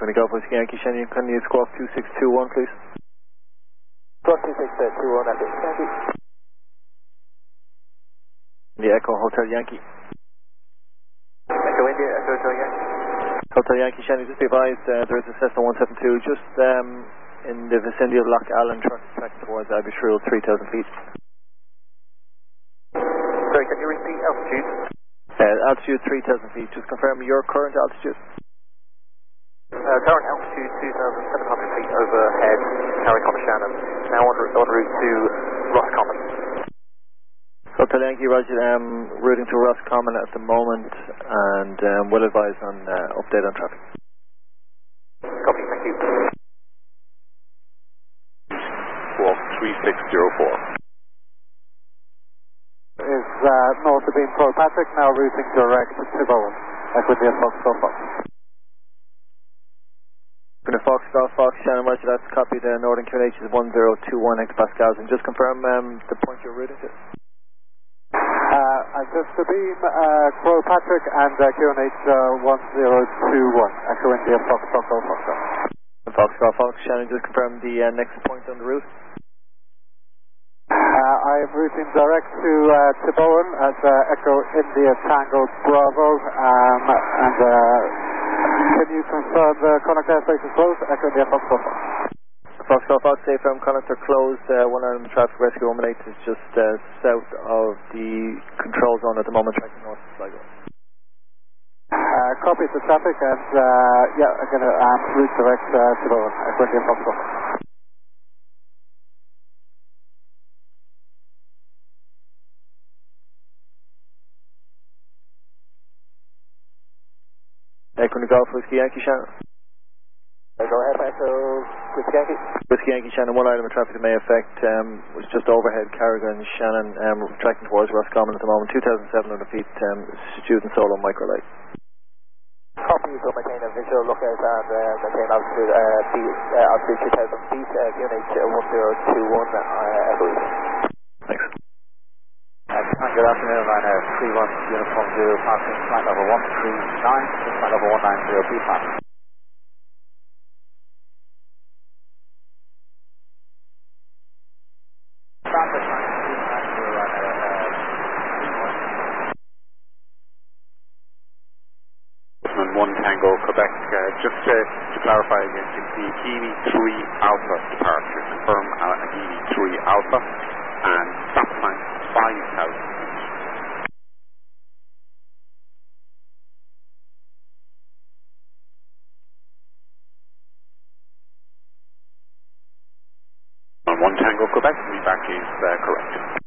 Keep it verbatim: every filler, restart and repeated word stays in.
Echo Golf Whiskey Yankee Shannon, can you squawk two six two one please? Squawk two six two one, Echo Yankee. The Echo Hotel Yankee. Echo India, Echo Hotel Yankee. Hotel Yankee Shannon, just be advised, uh, there is a Cessna one seven two just um, in the vicinity of Loch Allen, track towards Abbeyshrew, three thousand feet. Sorry, can you repeat altitude? Uh, altitude three thousand feet, just confirm your current altitude. Uh, current altitude two thousand seven hundred feet overhead, Carrick-on Shannon, now en route, en route to Roscommon. Hotel Yankee, Roger, um, routing to Roscommon at the moment, and um, will advise on uh, update on traffic. Copy, thank you. Squawk three six zero four. Is uh, north of Beam Paul Patrick, now routing direct to Bowen. Equity at Fox Golf Fox. From the Fox Golf Fox, Shannon, Roger, that's copy the Northern Q N H is one zero two one hectopascals, and just confirm um, the point you're routing to. Uh, just to Beam, uh, Crow Patrick and uh, Q N H uh, one zero two one. Echo India Fox Golf Golf Fox. Fox Golf Fox, Shannon, just confirm the uh, next point on the route. Uh, I am routing direct to uh, to Bowen as uh, Echo India Tango Bravo, um, and uh, can you confirm the Connacht airspace is closed? Echo India Fox Golf Fox. Fox Golf Fox, safe from Connacht are closed. Uh, one item traffic rescue one eight is just uh, south of the control zone at the moment, tracking north of Sligo. Uh, copy the traffic, and uh, yeah, I'm going to um, route direct uh, to Bowen. Echo India Fox Golf Fox. Echo Golf Whiskey Yankee Shannon. Go ahead, Echo Whiskey Yankee. Whiskey Yankee Shannon, one item of traffic that may affect um, was just overhead Carrigan Shannon, um, tracking towards Roscommon at the moment, two thousand seven hundred feet, um, student solo microlight. Copy, will maintain a visual lookout and uh, maintain altitude, uh, B, uh, altitude two thousand feet, uh, Q N H one zero two one, uh, Echo. Thanks. And good afternoon, Ryanair three one Uniform Zero, passing flight level one three nine, flight level one nine zero, B pass. one Tango, Quebec, uh, just to, to clarify again, it's the Guinea three Alpha departure, confirm uh, Guinea three Alpha, and stop time five thousand. On one Tango Quebec, feedback is uh, correct.